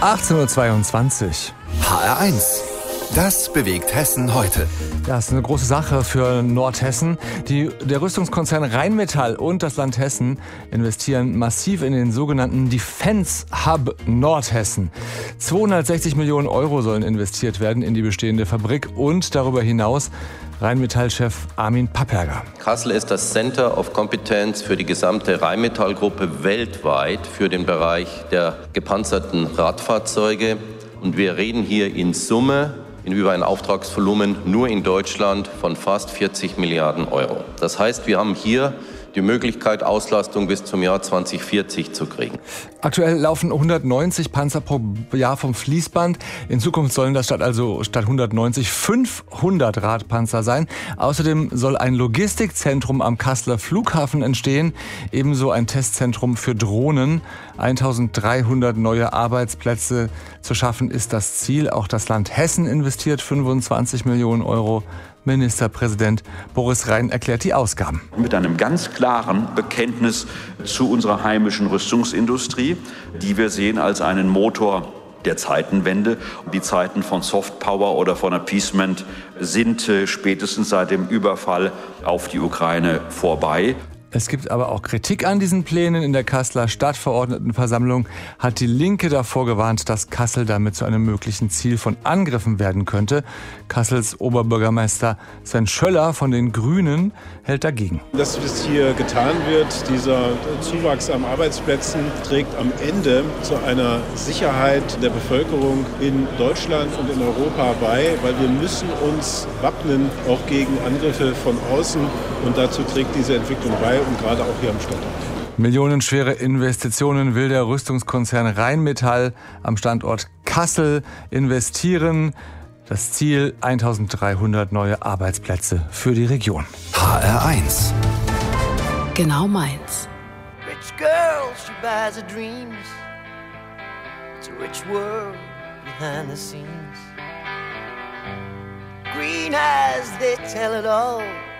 18:22 Uhr. HR1. Das bewegt Hessen heute. Ja, das ist eine große Sache für Nordhessen. Der Rüstungskonzern Rheinmetall und das Land Hessen investieren massiv in den sogenannten Defense Hub Nordhessen. 260 Millionen Euro sollen investiert werden in die bestehende Fabrik und darüber hinaus Rheinmetall-Chef Armin Papperger. Kassel ist das Center of Competence für die gesamte Rheinmetall-Gruppe weltweit für den Bereich der gepanzerten Radfahrzeuge. Und wir reden hier in Summe über ein Auftragsvolumen nur in Deutschland von fast 40 Milliarden Euro. Das heißt, wir haben hier die Möglichkeit, Auslastung bis zum Jahr 2040 zu kriegen. Aktuell laufen 190 Panzer pro Jahr vom Fließband. In Zukunft sollen das statt 190 500 Radpanzer sein. Außerdem soll ein Logistikzentrum am Kasseler Flughafen entstehen. Ebenso ein Testzentrum für Drohnen. 1300 neue Arbeitsplätze zu schaffen ist das Ziel. Auch das Land Hessen investiert 25 Millionen Euro. Ministerpräsident Boris Rhein erklärt die Ausgaben. Mit einem ganz klaren Bekenntnis zu unserer heimischen Rüstungsindustrie, die wir sehen als einen Motor der Zeitenwende. Die Zeiten von Softpower oder von Appeasement sind spätestens seit dem Überfall auf die Ukraine vorbei. Es gibt aber auch Kritik an diesen Plänen. In der Kasseler Stadtverordnetenversammlung hat die Linke davor gewarnt, dass Kassel damit zu einem möglichen Ziel von Angriffen werden könnte. Kassels Oberbürgermeister Sven Schöller von den Grünen hält dagegen. Das, was hier getan wird, dieser Zuwachs an Arbeitsplätzen, trägt am Ende zu einer Sicherheit der Bevölkerung in Deutschland und in Europa bei, weil wir müssen uns wappnen, auch gegen Angriffe von außen. Und dazu trägt diese Entwicklung bei. Und gerade auch hier am Standort. Millionenschwere Investitionen will der Rüstungskonzern Rheinmetall am Standort Kassel investieren. Das Ziel 1300 neue Arbeitsplätze für die Region. HR1. Genau meins. Rich girl, she buys her dreams. It's a rich world behind the scenes. Green eyes, they tell it all.